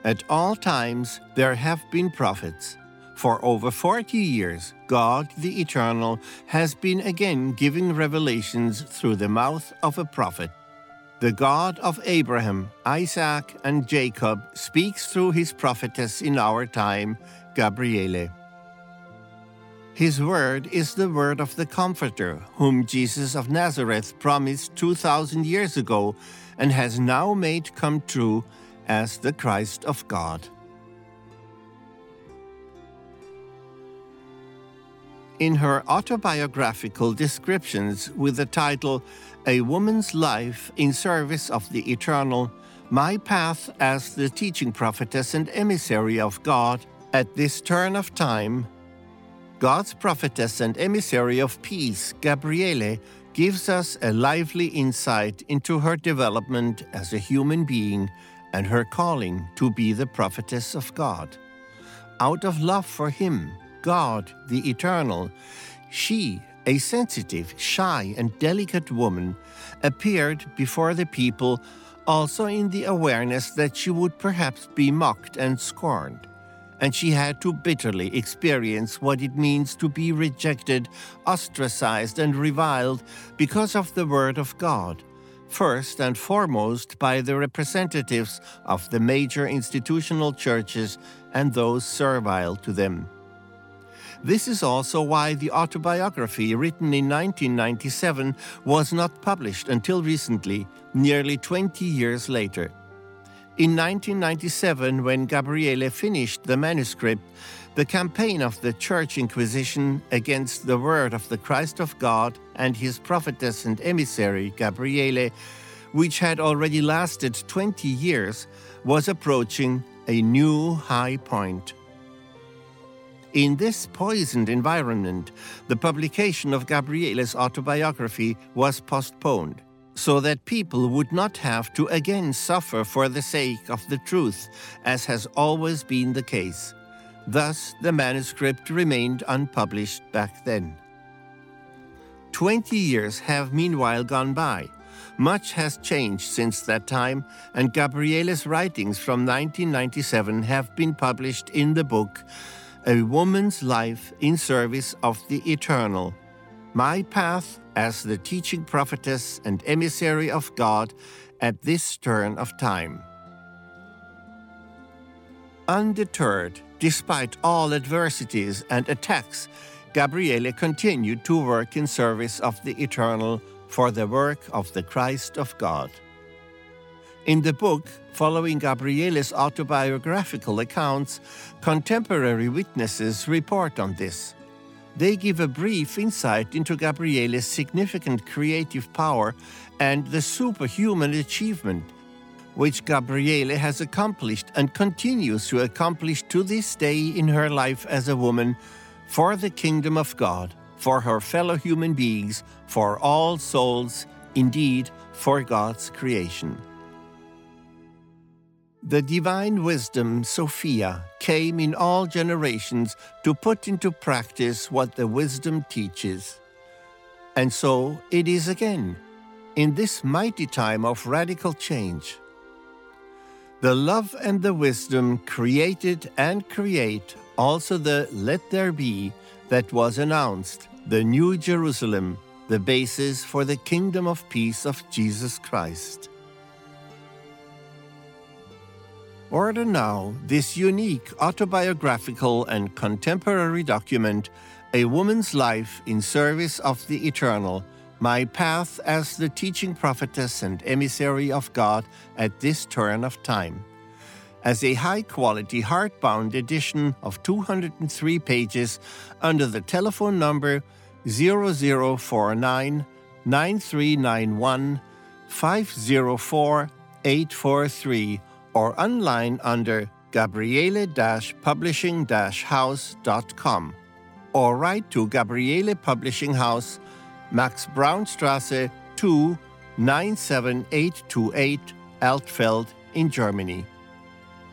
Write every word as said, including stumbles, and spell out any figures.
At all times there have been prophets. For over forty years, God the Eternal has been again giving revelations through the mouth of a prophet. The God of Abraham, Isaac, and Jacob speaks through his prophetess in our time, Gabriele. His word is the word of the Comforter, whom Jesus of Nazareth promised two thousand years ago and has now made come true as the Christ of God. In her autobiographical descriptions with the title A Woman's Life in Service of the Eternal, My Path as the Teaching Prophetess and Emissary of God at this turn of time, God's prophetess and emissary of peace, Gabriele, gives us a lively insight into her development as a human being and her calling to be the prophetess of God. Out of love for Him, God, the Eternal, she, a sensitive, shy, and delicate woman, appeared before the people also in the awareness that she would perhaps be mocked and scorned, and she had to bitterly experience what it means to be rejected, ostracized, and reviled because of the Word of God, first and foremost by the representatives of the major institutional churches and those servile to them. This is also why the autobiography written in nineteen ninety-seven was not published until recently, nearly twenty years later. In nineteen ninety-seven, when Gabriele finished the manuscript, the campaign of the Church Inquisition against the word of the Christ of God and his prophetess and emissary, Gabriele, which had already lasted twenty years, was approaching a new high point. In this poisoned environment, the publication of Gabriele's autobiography was postponed, so that people would not have to again suffer for the sake of the truth, as has always been the case. Thus, the manuscript remained unpublished back then. Twenty years have meanwhile gone by. Much has changed since that time, and Gabriele's writings from nineteen ninety-seven have been published in the book A Woman's Life in Service of the Eternal, My Path as the Teaching Prophetess and Emissary of God at this turn of time. Undeterred, despite all adversities and attacks, Gabriele continued to work in service of the Eternal for the work of the Christ of God. In the book, following Gabriele's autobiographical accounts, contemporary witnesses report on this. They give a brief insight into Gabriele's significant creative power and the superhuman achievement which Gabriele has accomplished and continues to accomplish to this day in her life as a woman, for the kingdom of God, for her fellow human beings, for all souls, indeed, for God's creation. The divine wisdom, Sophia, came in all generations to put into practice what the wisdom teaches. And so it is again, in this mighty time of radical change. The love and the wisdom created and create also the let there be that was announced, the New Jerusalem, the basis for the kingdom of peace of Jesus Christ. Order now this unique autobiographical and contemporary document, A Woman's Life in Service of the Eternal, My Path as the Teaching Prophetess and Emissary of God at this turn of time, as a high-quality hardbound edition of two hundred three pages under the telephone number zero zero four nine, nine three nine one, five zero four, eight four three, or online under gabriele dash publishing dash house dot com, or write to Gabriele Publishing House, Max Braunstrasse two, nine seven eight two eight, Altfeld in Germany.